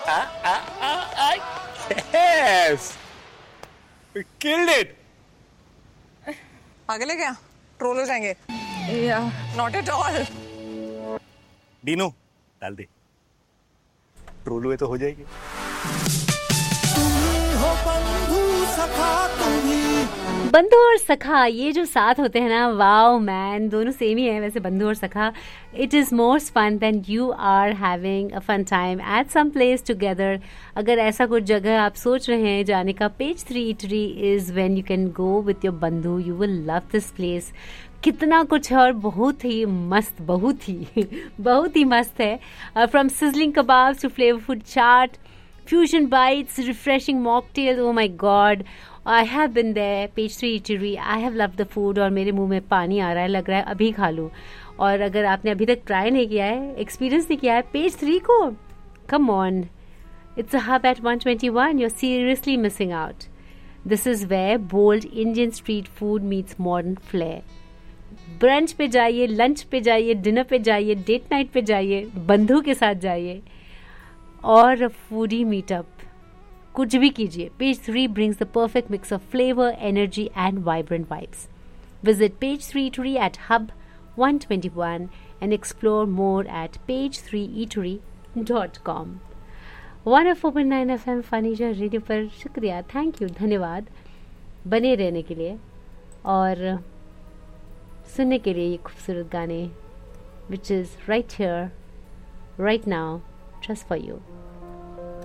Yes! We killed it! पागल है क्या? ट्रोल हो जाएंगे। Not at all. डीनू डाल दे, ट्रोल हुए तो हो जाएगी। बंधु और सखा, ये जो साथ होते हैं ना, वाओ मैन, दोनों सेम ही है वैसे, बंधु और सखा। It is most fun then you are having a fun time at some place together. अगर ऐसा कुछ जगह आप सोच रहे हैं जाने का, page 3 eatery is when you can go with your बंधु। You will love this place. कितना कुछ है और बहुत ही मस्त, बहुत ही मस्त है। From sizzling kebabs to flavourful chaat, fusion bites, refreshing mocktails. Oh my god, I have been there. Page 3 Eatery. I have loved the food और मेरे मुंह में पानी आ रहा है, लग रहा है अभी खा लूँ। और अगर आपने अभी तक ट्राई नहीं किया है, एक्सपीरियंस नहीं किया है पेज 3 को, come on, it's a hub at 121. You're seriously missing out. This is where bold Indian street food meets modern flair. Brunch पे जाइए, लंच पे जाइए, डिनर पे जाइए, डेट नाइट पे जाइए, बंधु के साथ जाइए और फूडी मीटअप, कुछ भी कीजिए। Page 3 brings the perfect mix of flavor, energy and vibrant vibes. Visit page 3 Eatery at Hub 121 and explore more at page3eatery.com. 104.9 FM फनीजा radio पर शुक्रिया, थैंक यू, धन्यवाद बने रहने के लिए और सुनने के लिए ये खूबसूरत गाने, which is right here, right now, just for you.